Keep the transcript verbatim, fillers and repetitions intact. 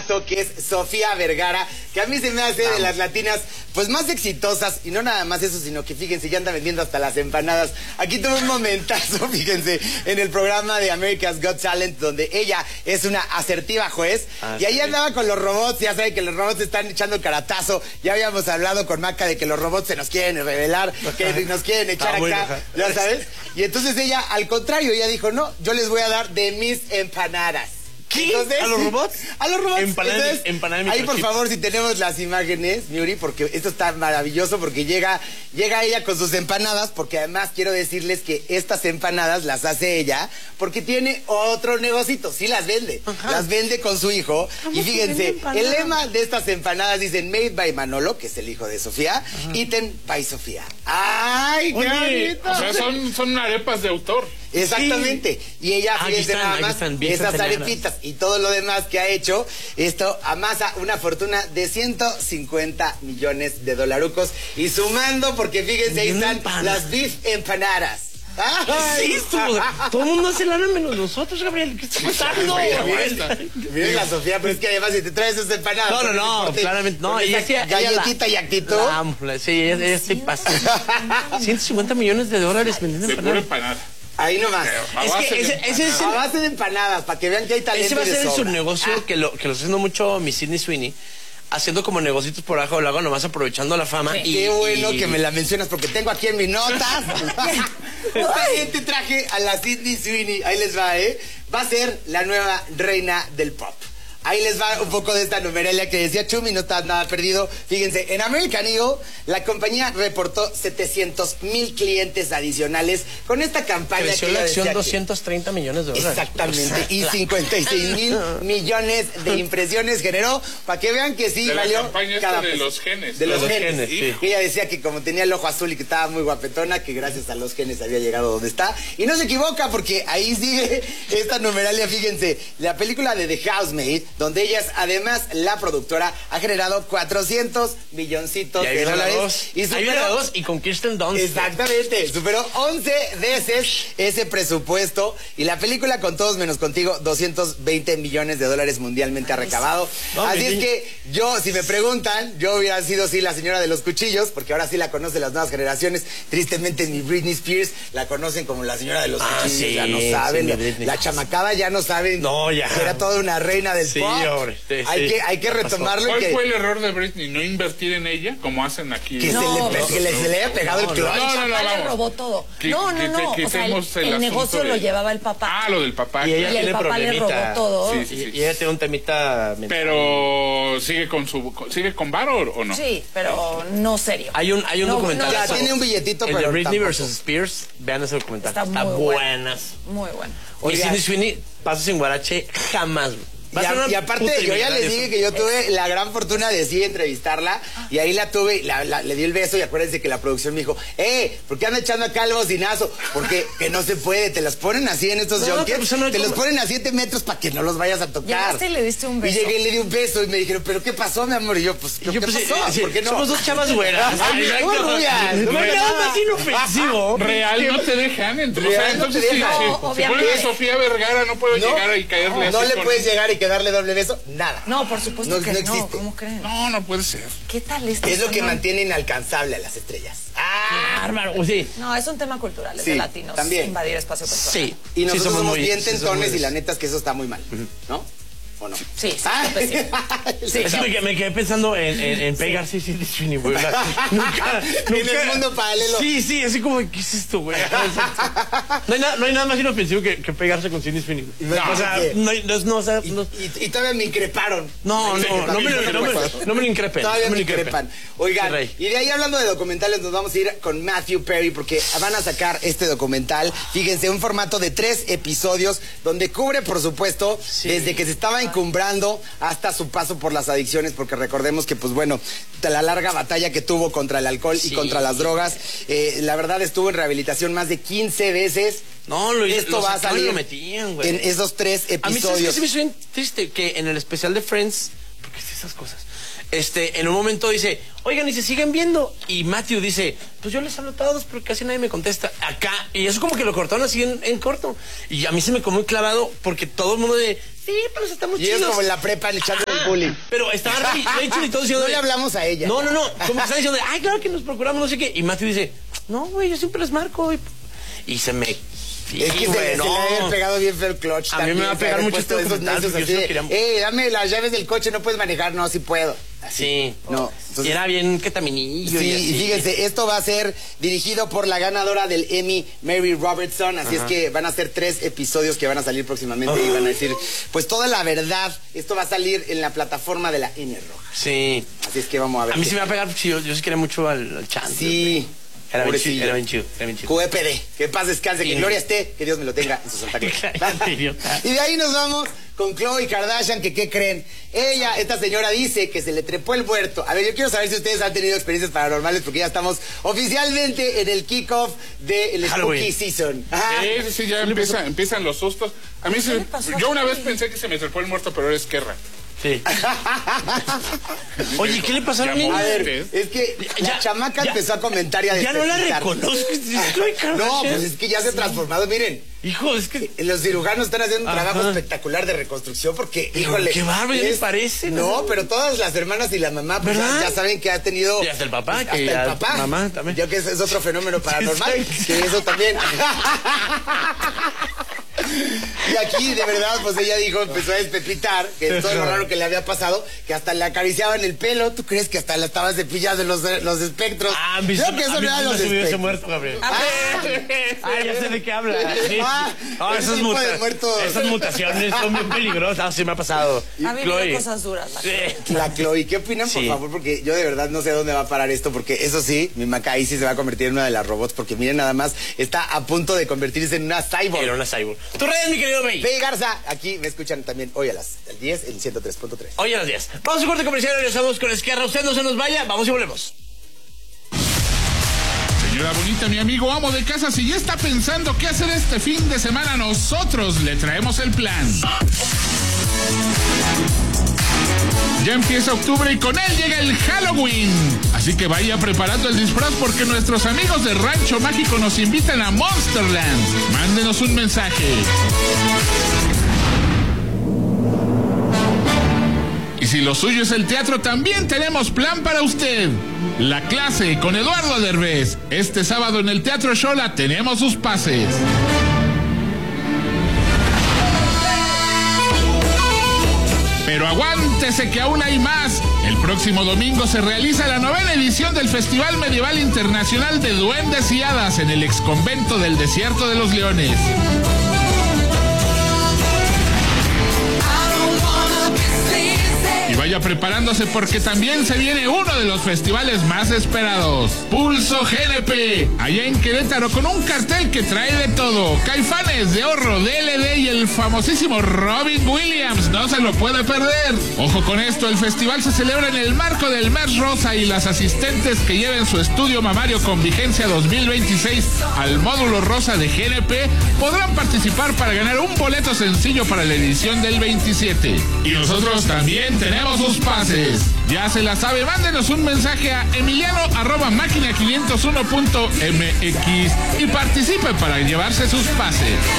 impacto, que es Sofía Vergara, que a mí se me hace Vamos. de las latinas pues más exitosas, y no nada más eso, sino que fíjense, ya anda vendiendo hasta las empanadas. Aquí tuvo un momentazo, fíjense, en el programa de America's Got Talent, donde ella es una asertiva juez, ah, y ahí sí. andaba con los robots, ya saben que los robots están echando caratazo, ya habíamos hablado con Maca de que los robots se nos quieren revelar, que nos quieren echar acá, bueno, ya sabes, y entonces ella, al contrario, ella dijo, no, yo les voy a dar de mis empanadas. ¿Qué? Entonces, ¿A los robots? A los robots. Empanada, empanada Entonces, ahí, por favor, si tenemos las imágenes, Miuri, porque esto está maravilloso, porque llega, llega ella con sus empanadas, porque además quiero decirles que estas empanadas las hace ella, porque tiene otro negocito, sí las vende, Ajá. las vende con su hijo, y fíjense, el lema de estas empanadas dicen, made by Manolo, que es el hijo de Sofía, Ajá. eaten by Sofía. ¡Ay, qué bonito! O sea, son, son arepas de autor. Exactamente, sí. Y ella, fíjense nada más, esas arepitas y todo lo demás que ha hecho, esto amasa una fortuna de ciento cincuenta millones de dolarucos, y sumando, porque fíjense, ahí están empana. las beef empanadas. ¿Qué es esto? Todo el mundo hace lana menos nosotros, Gabriel. ¿Qué está pasando? Miren la Sofía, pero es que además si te traes esas empanadas. No, no, no, claramente no. Ella, ella, galletita ella la, y actitud. La, sí, ella, ella se pasa. ciento cincuenta millones de dólares vendiendo empanadas. empanada. Ahí nomás. Es que ese, ese es el... A base de empanadas, para que vean que hay talento. Ese va a ser el subnegocio ah. que lo que lo está haciendo mucho mi Sydney Sweeney, haciendo como negocios por abajo del lago, nomás aprovechando la fama. Sí. Y, Qué bueno y... que me la mencionas, porque tengo aquí en mis notas. También te traje a la Sydney Sweeney. Ahí les va, ¿eh? Va a ser la nueva reina del pop. Ahí les va un poco de esta numeralia que decía Chumi, no está nada perdido. Fíjense, en American Eagle, la compañía reportó setecientos mil clientes adicionales con esta campaña. Creció que la acción que... doscientos treinta millones de dólares. Exactamente, y cincuenta y seis mil millones de impresiones generó, para que vean que sí de valió. La campaña cada de los genes. De los, de los genes. genes sí. Ella decía que como tenía el ojo azul y que estaba muy guapetona, que gracias a los genes había llegado donde está. Y no se equivoca, porque ahí sigue esta numeralia, fíjense, la película de The Housemaid, donde ella es además la productora, ha generado cuatrocientos milloncitos de dólares. Y superó dos y con Kirsten Dunst. Exactamente, superó once veces ese presupuesto, y la película Con Todos Menos Contigo, doscientos veinte millones de dólares mundialmente ha recabado. No, Así es que yo, si me preguntan, yo hubiera sido sí la señora de los cuchillos, porque ahora sí la conocen las nuevas generaciones. Tristemente ni Britney Spears la conocen como la señora de los ah, cuchillos, sí, ya no saben. Sí, la, la chamacada ya no saben. No, ya. Era toda una reina del sí, pop. Hombre. Sí, hay, sí. que, hay que retomarlo. ¿Cuál que... fue el error de Britney? ¿No invertir en ella como hacen aquí? Que, no, se, le, no, que le, no, se le haya pegado no, el clutch. No, no, no, el papá le robó todo. Que, no, no, que, no. Que, o sea, el, el, el negocio de... lo llevaba el papá. Ah, lo del papá. Y, ella y el papá problemita. le robó todo. Sí, sí, sí. Y, y ella tiene un temita mental. Pero sigue con su sigue con varo o no? Sí, pero no serio. Hay un hay un no, documental. No, ya no, tiene un billetito, el pero de Britney tampoco. versus Spears. Vean ese documental. Está, Está muy buenas. Bueno. Muy bueno. Y Sydney Sweeney, paso sin guarache jamás. Y, a, y aparte, yo ya les dije que yo tuve la gran fortuna de sí entrevistarla, y ahí la tuve, la, la, le di el beso, y acuérdense que la producción me dijo, eh, ¿por qué anda echando acá el bocinazo? Porque que no se puede, te las ponen así en estos no, junkets, pues no te los ponen a siete metros para que no los vayas a tocar. Llegaste y le diste un beso. Y llegué y le di un beso, y me dijeron, ¿pero qué pasó, mi amor? Y yo, pues, ¿qué yo, pues, pasó? Sí, ¿por qué no? Somos dos chavas güeras. Muy rubias. No hay nada más inofensivo. Real no te dejan entrar. Real O sea, entonces, no te si, dejan. si, No, si pones a Sofía Vergara, no puedo No, llegar y caerle así. No le con... puedes llegar y quedarle doble beso, nada. No, por supuesto no, que no no. existe. ¿Cómo creen? No, no puede ser. ¿Qué tal esto? Es lo que mantiene inalcanzable a las estrellas. ¡Ah! Bárbaro, sí. No, es un tema cultural, es Sí, de latinos. también. Invadir espacio personal. Sí. Y nosotros sí, somos, somos muy, bien sí, tentones, somos y la neta es que eso está muy mal, ¿no? ¿O no? Sí, sí, Ah. pues sí. Sí, Es que me, quedé- me quedé pensando en, en, en pegarse y Sydney Sweeney, güey. Nunca, nunca. En el mundo paralelo. Sí, sí, así como, ¿qué es esto, güey? No hay, nada, no hay nada más inofensivo que, que pegarse con Sydney Sweeney. No, o sea, ¿qué? no, hay- no, no, o sea, Y, no, y- y todavía me increparon. no, no, no me, lo- no me, no me lo increpen. Todavía no me me lo increpan. Oigan, Rey. y de ahí hablando de documentales, nos vamos a ir con Matthew Perry, porque van a sacar este documental. Fíjense, un formato de tres episodios, donde cubre, por supuesto, Sí. desde que se estaba encumbrando hasta su paso por las adicciones, porque recordemos que, pues bueno, la larga batalla que tuvo contra el alcohol Sí. y contra las drogas, eh, la verdad estuvo en rehabilitación más de quince veces. No, lo, Esto lo va a sacaban y salir lo metían, güey. en esos tres A mí, ¿sabes qué? episodios. Se me hizo bien triste que en el especial de Friends, ¿por qué es esas cosas? Este, en un momento dice, oigan, y se siguen viendo. Y Matthew dice, pues yo les hablo a todos, pero casi nadie me contesta. Acá, y eso como que lo cortaron así en, en corto. Y a mí se me quedó muy clavado porque todo el mundo de, sí, pero estamos Y chidos. es como en la prepa echando el bullying. Pero estaba Rachel y todo diciendo... No le hablamos a ella. No, no, no, como que están diciendo, ay, claro que nos procuramos, no sé qué. Y Matthew dice, no, güey, yo siempre les marco. Y, y se me... Sí, es que güey, se, no. se le había pegado bien feo el clutch. A mí me va a pegar mucho este esos documental, necios porque así yo de, sí quería- eh, dame las llaves del coche, no puedes manejar. No, sí puedo. Así. Sí. No. Y Entonces, era bien ketaminillo. sí, y, así. y fíjense, esto va a ser dirigido por la ganadora del Emmy, Mary Robertson. Así Ajá. es que van a ser tres episodios que van a salir próximamente Oh. y van a decir, pues toda la verdad. Esto va a salir en la plataforma de la N Roja. Sí. Así es que vamos a ver. A mí qué- sí me va a pegar porque yo, yo sí quería mucho al, al Chandler. Sí. Era bien, Pobrecillo. chido, era bien chido, era bien chido. Q E P D, que paz descanse, que Sí. gloria esté, que Dios me lo tenga en su santa gloria. Cállate, idiota. Y de ahí nos vamos con Khloe Kardashian, que ¿qué creen? Ella, esta señora dice que se le trepó el muerto. A ver, yo quiero saber si ustedes han tenido experiencias paranormales, porque ya estamos oficialmente en el kickoff del Halloween. Spooky Season. Ajá. Sí, sí, sí, ya empieza, empiezan los sustos. A mí se, le pasó a yo una vez Halloween? pensé que se me trepó el muerto, pero era Esquerra. Sí. Oye, ¿qué le pasó a la Llamó. niña? A ver, ¿Ustedes? es que la Ya- chamaca ya- empezó a comentar y a Ya no la despepitar. reconozco. Es Khloe Kardashian. No, pues es que ya se ha transformado, miren. Hijo, es que... Los cirujanos están haciendo un Ajá. trabajo espectacular de reconstrucción porque, Pero híjole. qué bárbaro, ya es- les parece, No, ¿no? pero todas las hermanas y la mamá, pues ya, ¿Verdad? ya saben que ha tenido. Y hasta el papá, Hasta que el ya- papá. mamá también. Ya que es, es otro fenómeno paranormal. Sí, Que eso también. Y aquí, de verdad, pues ella dijo, empezó a despepitar, que es todo lo raro que le había pasado, que hasta le acariciaban el pelo. ¿Tú crees que hasta la estaba cepillando los, los espectros? Ah, Creo visto, que eso a mí no eran sí me los subió ese espectros. muerto, Gabriel. Ah, Ah, ya sé de qué habla. Sí. Ah, Ah, ese esas, tipo muta- de muertos. esas mutaciones son bien peligrosas. Ah, sí me ha pasado. Ha vivido Chloe. cosas duras. La Sí. La Khloe, ¿qué opinan, por Sí. favor? Porque yo de verdad no sé a dónde va a parar esto, porque eso sí, mi Maca ahí sí se va a convertir en una de las robots, porque miren nada más, está a punto de convertirse en una cyborg. Era una cyborg. Tus redes, mi querido Bey. Bey Garza, aquí me escuchan también hoy a las diez en ciento tres punto tres. Hoy a las diez. Vamos a un corte comercial, regresamos con Esquerra. Usted no se nos vaya, vamos y volvemos. Señora bonita, mi amigo amo de casa, si ya está pensando qué hacer este fin de semana, nosotros le traemos el plan. Ya empieza octubre y con él llega el Halloween. Así que vaya preparando el disfraz porque nuestros amigos de Rancho Mágico nos invitan a Monsterland. Mándenos un mensaje. Y si lo suyo es el teatro, también tenemos plan para usted. La clase con Eduardo Derbez. Este sábado en el Teatro Xola tenemos sus pases. Pero aguántese que aún hay más. El próximo domingo se realiza la novena edición del Festival Medieval Internacional de Duendes y Hadas en el exconvento del Desierto de los Leones. Y vaya preparándose porque también se viene uno de los festivales más esperados, Pulso G N P, allá en Querétaro, con un cartel que trae de todo: Caifanes, de Horro, D L D y el famosísimo Robin Williams. No se lo puede perder. Ojo con esto, el festival se celebra en el marco del Mes Rosa y las asistentes que lleven su estudio mamario con vigencia dos mil veintiséis al módulo rosa de G N P podrán participar para ganar un boleto sencillo para la edición del veintisiete. Y nosotros también tenemos sus pases. Ya se la sabe, mándenos un mensaje a emiliano arroba máquina quinientos uno punto m x y participe para llevarse sus pases.